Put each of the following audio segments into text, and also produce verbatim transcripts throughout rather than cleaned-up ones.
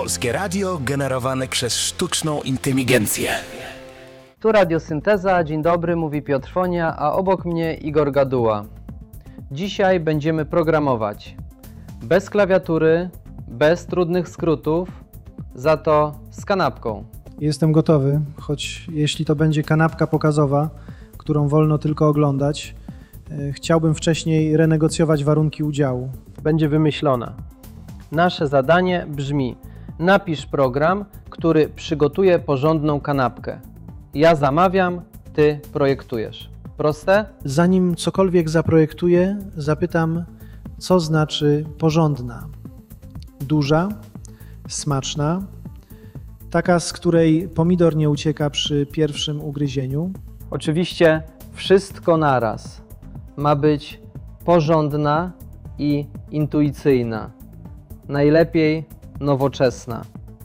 Polskie radio generowane przez sztuczną inteligencję. Tu Radiosynteza, dzień dobry, mówi Piotr Fonia, a obok mnie Igor Gaduła. Dzisiaj będziemy programować bez klawiatury, bez trudnych skrótów, za to z kanapką. Jestem gotowy, choć jeśli to będzie kanapka pokazowa, którą wolno tylko oglądać, chciałbym wcześniej renegocjować warunki udziału. Będzie wymyślona. Nasze zadanie brzmi: napisz program, który przygotuje porządną kanapkę. Ja zamawiam, ty projektujesz. Proste? Zanim cokolwiek zaprojektuję, zapytam, co znaczy porządna. Duża, smaczna, taka, z której pomidor nie ucieka przy pierwszym ugryzieniu. Oczywiście wszystko naraz. Ma być porządna i intuicyjna. Najlepiej nowoczesna.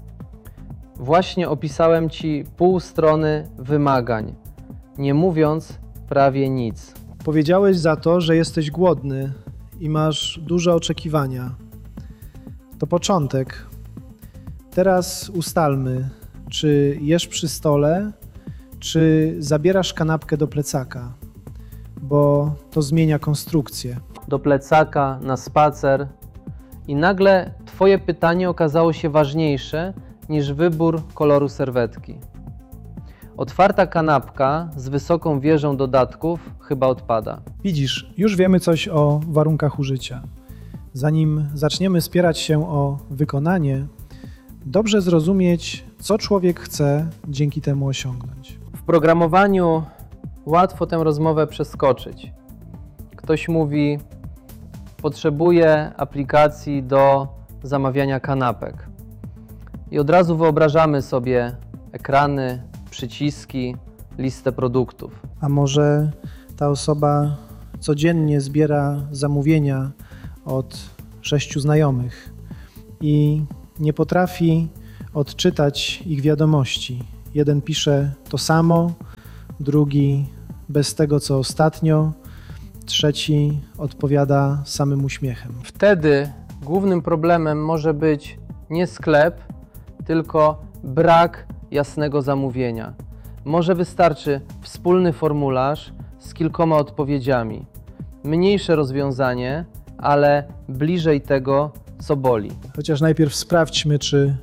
Właśnie opisałem Ci pół strony wymagań, nie mówiąc prawie nic. Powiedziałeś za to, że jesteś głodny i masz duże oczekiwania. To początek. Teraz ustalmy, czy jesz przy stole, czy zabierasz kanapkę do plecaka, bo to zmienia konstrukcję. Do plecaka, na spacer i nagle Twoje pytanie okazało się ważniejsze niż wybór koloru serwetki. Otwarta kanapka z wysoką wieżą dodatków chyba odpada. Widzisz, już wiemy coś o warunkach użycia. Zanim zaczniemy spierać się o wykonanie, dobrze zrozumieć, co człowiek chce dzięki temu osiągnąć. W programowaniu łatwo tę rozmowę przeskoczyć. Ktoś mówi: potrzebuję aplikacji do zamawiania kanapek. I od razu wyobrażamy sobie ekrany, przyciski, listę produktów. A może ta osoba codziennie zbiera zamówienia od sześciu znajomych i nie potrafi odczytać ich wiadomości. Jeden pisze to samo, drugi bez tego co ostatnio, trzeci odpowiada samym uśmiechem. Wtedy głównym problemem może być nie sklep, tylko brak jasnego zamówienia. Może wystarczy wspólny formularz z kilkoma odpowiedziami. Mniejsze rozwiązanie, ale bliżej tego, co boli. Chociaż najpierw sprawdźmy, czy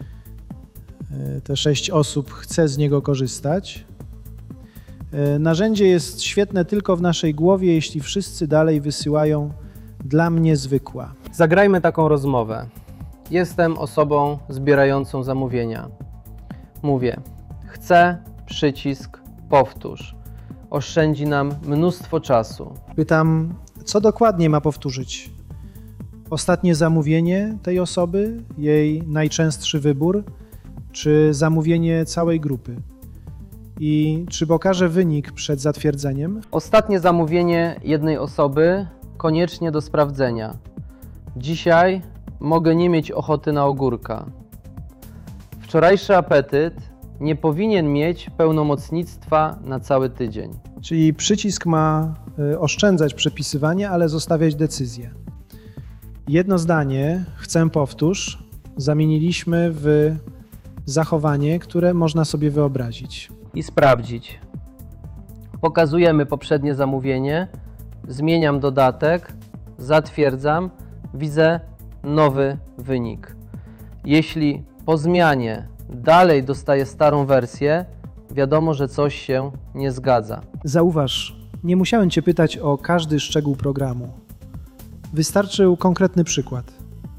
te sześć osób chce z niego korzystać. Narzędzie jest świetne tylko w naszej głowie, jeśli wszyscy dalej wysyłają dla mnie zwykła. Zagrajmy taką rozmowę. Jestem osobą zbierającą zamówienia. Mówię: chcę, przycisk, powtórz. Oszczędzi nam mnóstwo czasu. Pytam, co dokładnie ma powtórzyć? Ostatnie zamówienie tej osoby, jej najczęstszy wybór, czy zamówienie całej grupy? I czy pokaże wynik przed zatwierdzeniem? Ostatnie zamówienie jednej osoby koniecznie do sprawdzenia. Dzisiaj mogę nie mieć ochoty na ogórka. Wczorajszy apetyt nie powinien mieć pełnomocnictwa na cały tydzień. Czyli przycisk ma oszczędzać przepisywanie, ale zostawiać decyzję. Jedno zdanie, chcę powtórz, zamieniliśmy w zachowanie, które można sobie wyobrazić. I sprawdzić. Pokazujemy poprzednie zamówienie, zmieniam dodatek, zatwierdzam, widzę nowy wynik. Jeśli po zmianie dalej dostaję starą wersję, wiadomo, że coś się nie zgadza. Zauważ, nie musiałem Cię pytać o każdy szczegół programu. Wystarczył konkretny przykład.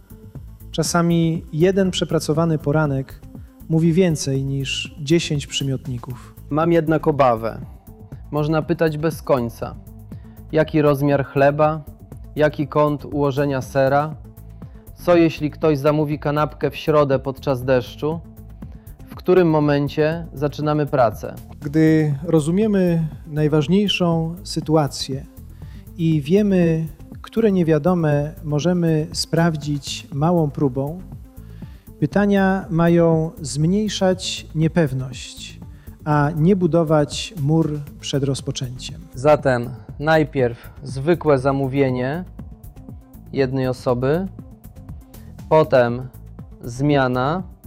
Czasami jeden przepracowany poranek mówi więcej niż dziesięć przymiotników. Mam jednak obawę. Można pytać bez końca. Jaki rozmiar chleba? Jaki kąt ułożenia sera? Co jeśli ktoś zamówi kanapkę w środę podczas deszczu? W którym momencie zaczynamy pracę? Gdy rozumiemy najważniejszą sytuację i wiemy, które niewiadome możemy sprawdzić małą próbą, pytania mają zmniejszać niepewność, a nie budować mur przed rozpoczęciem. Zatem najpierw zwykłe zamówienie jednej osoby, potem zmiana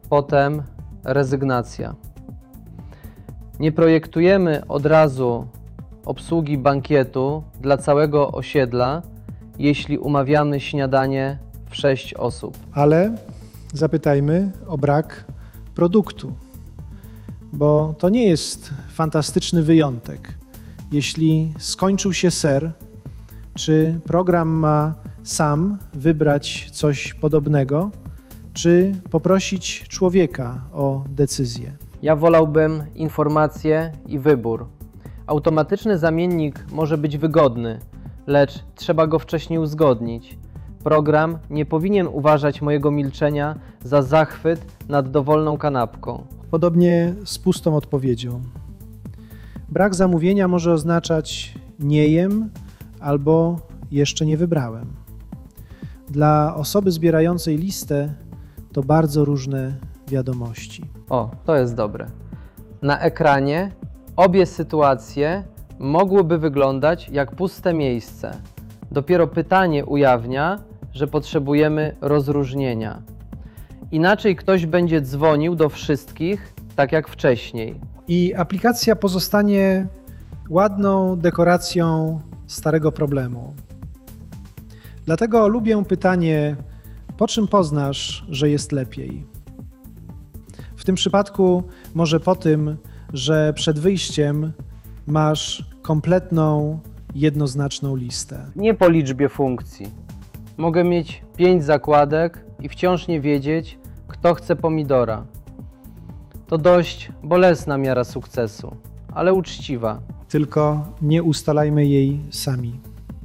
Potem rezygnacja. Nie projektujemy od razu obsługi bankietu dla całego osiedla, jeśli umawiamy śniadanie w sześć osób. Ale zapytajmy o brak produktu, bo to nie jest fantastyczny wyjątek. Jeśli skończył się ser, czy program ma sam wybrać coś podobnego, czy poprosić człowieka o decyzję? Ja wolałbym informację i wybór. Automatyczny zamiennik może być wygodny, lecz trzeba go wcześniej uzgodnić. Program nie powinien uważać mojego milczenia za zachwyt nad dowolną kanapką. Podobnie z pustą odpowiedzią. Brak zamówienia może oznaczać nie jem albo jeszcze nie wybrałem. Dla osoby zbierającej listę to bardzo różne wiadomości. O, to jest dobre. Na ekranie obie sytuacje mogłyby wyglądać jak puste miejsce. Dopiero pytanie ujawnia, że potrzebujemy rozróżnienia. Inaczej ktoś będzie dzwonił do wszystkich, tak jak wcześniej. I aplikacja pozostanie ładną dekoracją starego problemu. Dlatego lubię pytanie, po czym poznasz, że jest lepiej? W tym przypadku może po tym, że przed wyjściem masz kompletną, jednoznaczną listę. Nie po liczbie funkcji. Mogę mieć pięć zakładek i wciąż nie wiedzieć, kto chce pomidora. To dość bolesna miara sukcesu, ale uczciwa. Tylko nie ustalajmy jej sami.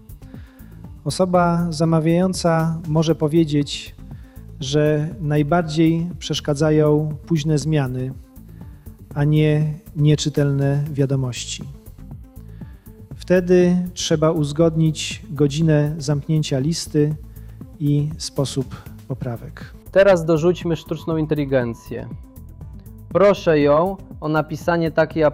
Osoba zamawiająca może powiedzieć, że najbardziej przeszkadzają późne zmiany, a nie nieczytelne wiadomości. Wtedy trzeba uzgodnić godzinę zamknięcia listy i sposób poprawek. Teraz dorzućmy sztuczną inteligencję. Proszę ją o napisanie takiej